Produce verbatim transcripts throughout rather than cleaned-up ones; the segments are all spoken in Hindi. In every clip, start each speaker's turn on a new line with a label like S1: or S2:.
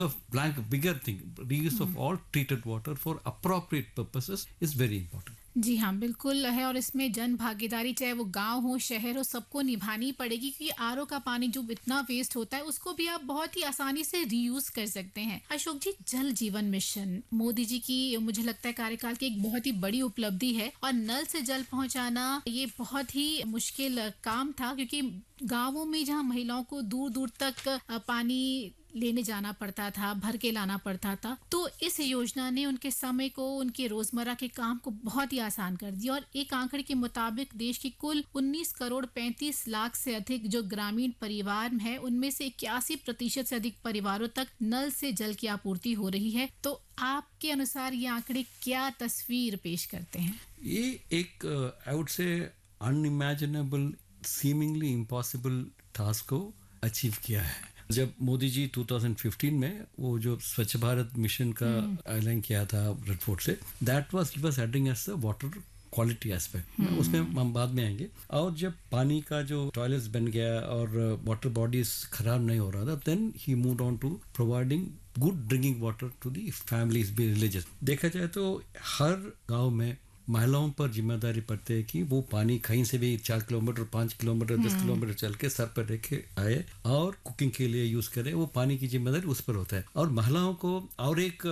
S1: of blank bigger thing, reuse of all treated water for appropriate purposes is very important.
S2: जी हाँ, बिल्कुल है। और इसमें जन भागीदारी, चाहे वो गांव हो शहर हो, सबको निभानी पड़ेगी, क्योंकि आरओ का पानी जो इतना वेस्ट होता है उसको भी आप बहुत ही आसानी से रीयूज कर सकते हैं। अशोक जी, जल जीवन मिशन मोदी जी की मुझे लगता है कार्यकाल की एक बहुत ही बड़ी उपलब्धि है, और नल से जल पहुंचाना ये बहुत ही मुश्किल काम था, क्योंकि गाँवों में जहाँ महिलाओं को दूर दूर तक पानी लेने जाना पड़ता था, भर के लाना पड़ता था, तो इस योजना ने उनके समय को, उनके रोजमर्रा के काम को बहुत ही आसान कर दिया। और एक आंकड़े के मुताबिक देश की कुल उन्नीस करोड़ पैंतीस लाख से अधिक जो ग्रामीण परिवार है, उनमें से इक्यासी प्रतिशत से अधिक परिवारों तक नल से जल की आपूर्ति हो रही है। तो आपके अनुसार ये आंकड़े क्या तस्वीर पेश करते हैं?
S1: ये एक I would say unimaginable, seemingly impossible task को अचीव किया है। जब मोदी जी दो हज़ार पंद्रह में वो जो स्वच्छ भारत मिशन का ऐलान किया था रेड फोर्ट से, that was he was adding as the water quality aspect, उसमें हम बाद में आएंगे। और जब पानी का जो टॉयलेट्स बन गया और वाटर बॉडीज खराब नहीं हो रहा था, then he moved on to providing good drinking water to the families, villages. देखा जाए तो हर गांव में महिलाओं पर जिम्मेदारी पड़ती है कि वो पानी कहीं से भी चार किलोमीटर पाँच किलोमीटर दस किलोमीटर चल के सर पर रखे आए और कुकिंग के लिए यूज करें। वो पानी की जिम्मेदारी उस पर होता है। और महिलाओं को और एक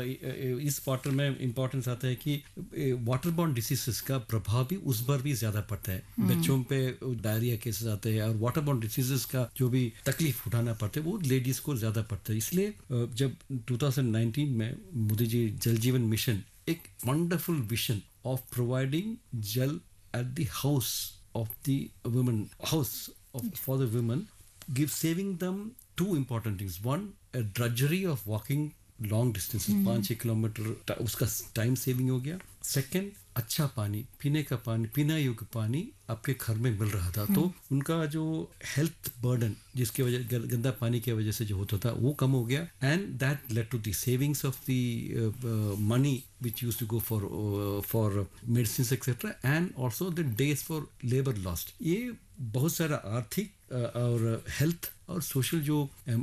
S1: इस वाटर में इम्पोर्टेंस आता है कि वाटर बॉर्न डिसीजेस का प्रभाव भी उस पर भी ज्यादा पड़ता है। बच्चों पे डायरिया केसेस आते हैं और वाटर बॉर्न डिसीजेस का जो भी तकलीफ उठाना पड़ता है वो लेडीज को ज्यादा पड़ता है। इसलिए जब दो हज़ार उन्नीस में मोदी जी जल जीवन मिशन एक wonderful vision of providing gel at the house of the women, house of, for the women, give saving them two important things. One, a drudgery of walking long distances, पाँच छः किलोमीटर, उसका टाइम सेविंग हो गया। सेकेंड, अच्छा पानी, पीने का पानी, पीना योग्य पानी आपके घर में मिल रहा था। तो उनका जो हेल्थ बर्डन जिसकी वजह गंदा पानी की वजह से जो होता था वो कम हो गया। And that led to the savings of the money which used to go for for medicine etcetera, and also the days for labour lost. ये बहुत सारा आर्थिक और हेल्थ और सोशल जो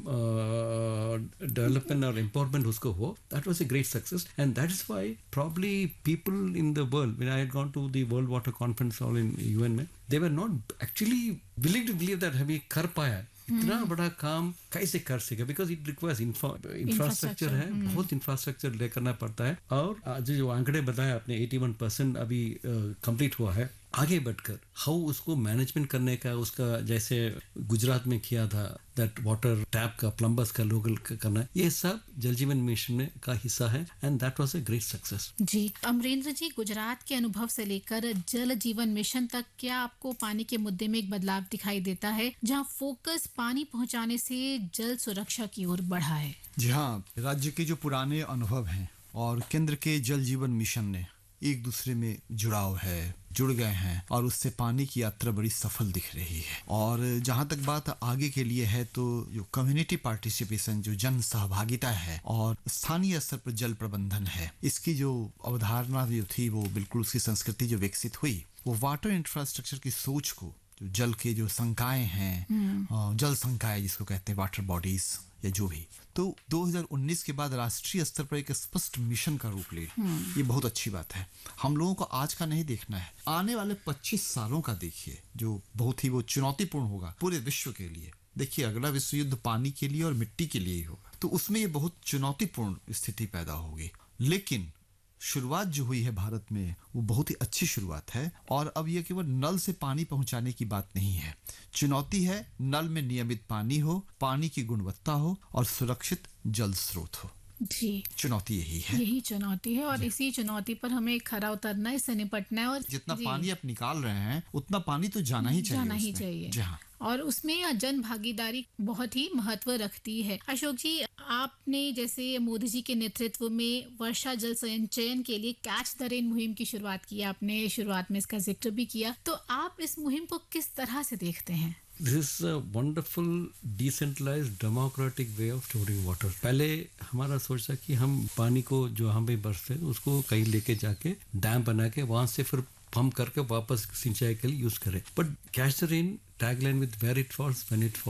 S1: डेवलपमेंट और एम्पावरमेंट उसको हो, that was a great success. And that is why probably people in the world, when I had gone to the world water conference all in UN में, दे were not actually willing to believe that हम ये कर पाया। इतना बड़ा काम कैसे कर सके, बिकॉज इट रिक्वायर्स इंफ्रास्ट्रक्चर है, बहुत इंफ्रास्ट्रक्चर ले करना पड़ता है। और आज जो आंकड़े बताया आपने, इक्यासी परसेंट अभी कंप्लीट हुआ है। आगे बढ़कर हाउ उसको मैनेजमेंट करने का, उसका जैसे गुजरात में किया था दैट वाटर टैप का प्लम्बर्स का लोकल करना, ये सब जल जीवन मिशन का हिस्सा है। And that was a great success.
S2: जी अमरेंद्र जी, गुजरात के अनुभव से लेकर जल जीवन मिशन तक क्या आपको पानी के मुद्दे में एक बदलाव दिखाई देता है, जहां फोकस पानी पहुंचाने से जल सुरक्षा की ओर बढ़ा है?
S3: जी हाँ, राज्य के जो पुराने अनुभव हैं और केंद्र के जल जीवन मिशन ने एक दूसरे में जुड़ाव है, जुड़ गए हैं, और उससे पानी की यात्रा बड़ी सफल दिख रही है। और जहाँ तक बात आगे के लिए है, तो जो कम्युनिटी पार्टिसिपेशन, जो जन सहभागिता है और स्थानीय स्तर पर जल प्रबंधन है, इसकी जो अवधारणा जो थी वो बिल्कुल उसकी संस्कृति जो विकसित हुई, वो वाटर इंफ्रास्ट्रक्चर की सोच को, जो जल के जो संकाय हैं, जल संकाय जिसको कहते हैं, वाटर बॉडीज या जो भी, तो दो हज़ार उन्नीस के बाद राष्ट्रीय स्तर पर एक स्पष्ट मिशन का रूप ले, ये बहुत अच्छी बात है। हम लोगों को आज का नहीं देखना है, आने वाले पच्चीस सालों का देखिए, जो बहुत ही वो चुनौतीपूर्ण होगा पूरे विश्व के लिए। देखिए, अगला विश्व युद्ध पानी के लिए और मिट्टी के लिए ही होगा, तो उसमें ये बहुत चुनौतीपूर्ण स्थिति पैदा होगी। लेकिन शुरुआत जो हुई है भारत में, वो बहुत ही अच्छी शुरुआत है। और अब ये केवल नल से पानी पहुंचाने की बात नहीं है, चुनौती है नल में नियमित पानी हो, पानी की गुणवत्ता हो और सुरक्षित जल स्रोत हो।
S2: जी,
S3: चुनौती यही है,
S2: यही चुनौती है। और इसी चुनौती पर हमें खरा उतरना है, इससे निपटना है। और
S3: जितना पानी आप निकाल रहे हैं उतना पानी तो जाना ही चाहिए,
S2: जाना ही चाहिए।
S3: जी हाँ,
S2: और उसमें जन भागीदारी बहुत ही महत्व रखती है। अशोक जी, आपने जैसे मोदी जी के नेतृत्व में वर्षा जल संचयन के लिए कैच द रेन मुहिम की शुरुआत की, आपने शुरुआत में इसका जिक्र भी किया, तो आप इस मुहिम को किस तरह से देखते हैं?
S1: This is a wonderful decentralized democratic way of storing water. पहले हमारा सोचा कि हम पानी को जो हम भी बरसते हैं उसको कहीं लेके जाके डैम बना के वहां से फिर पंप करके वापस सिंचाई के लिए यूज करें। But catch the rain tagline with where it falls when it falls,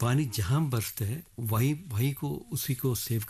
S1: पानी जहाँ बरसते हैं वही वही को उसी को सेव